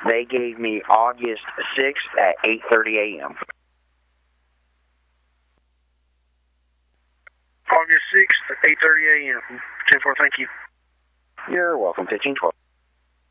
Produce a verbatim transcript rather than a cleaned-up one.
They gave me August sixth at eight thirty a m August sixth at eight thirty a m ten four, thank you. You're welcome, fifteen twelve.